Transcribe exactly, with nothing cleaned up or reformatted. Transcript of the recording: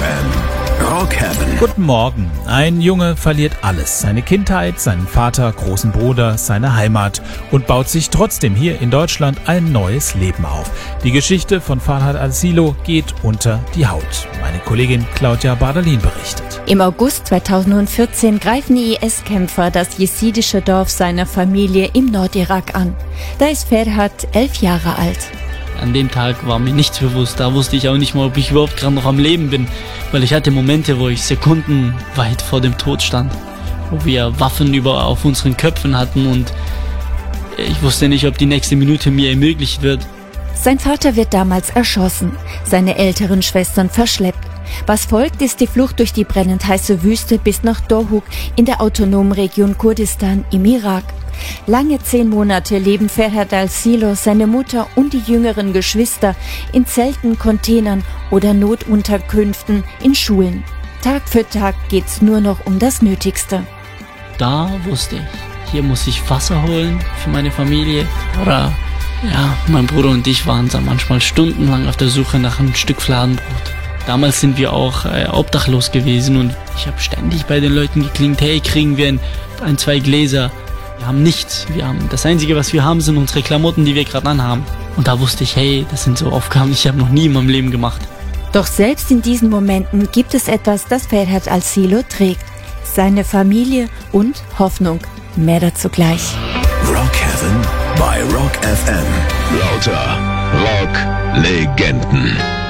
F M. Rock Heaven. Guten Morgen. Ein Junge verliert alles. Seine Kindheit, seinen Vater, großen Bruder, seine Heimat und baut sich trotzdem hier in Deutschland ein neues Leben auf. Die Geschichte von Farhad Al-Silo geht unter die Haut. Meine Kollegin Claudia Bardalin berichtet. Im August zweitausendvierzehn greifen I S-Kämpfer das jesidische Dorf seiner Familie im Nordirak an. Da ist Farhad elf Jahre alt. An dem Tag war mir nichts bewusst, da wusste ich auch nicht mal, ob ich überhaupt gerade noch am Leben bin, weil ich hatte Momente, wo ich Sekunden weit vor dem Tod stand, wo wir Waffen über auf unseren Köpfen hatten und ich wusste nicht, ob die nächste Minute mir ermöglicht wird. Sein Vater wird damals erschossen, seine älteren Schwestern verschleppt. Was folgt, ist die Flucht durch die brennend heiße Wüste bis nach Dohuk in der autonomen Region Kurdistan im Irak. Lange zehn Monate leben Farhad Al-Silo, seine Mutter und die jüngeren Geschwister in Zelten, Containern oder Notunterkünften in Schulen. Tag für Tag geht's nur noch um das Nötigste. Da wusste ich, hier muss ich Wasser holen für meine Familie. Oder ja, mein Bruder und ich waren da manchmal stundenlang auf der Suche nach einem Stück Fladenbrot. Damals sind wir auch äh, obdachlos gewesen und ich habe ständig bei den Leuten geklingelt, hey, kriegen wir ein, ein, zwei Gläser? Wir haben nichts. Wir haben das Einzige, was wir haben, sind unsere Klamotten, die wir gerade anhaben. Und da wusste ich, hey, das sind so Aufgaben, die ich habe noch nie in meinem Leben gemacht. Doch selbst in diesen Momenten gibt es etwas, das Farhad Al-Silo trägt. Seine Familie und Hoffnung. Mehr dazu gleich. Rock Heaven bei Rock F M. Lauter Rock-Legenden.